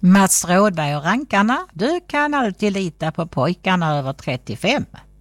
Mats Rådberg och rankarna, du kan alltid lita på pojkarna över 35.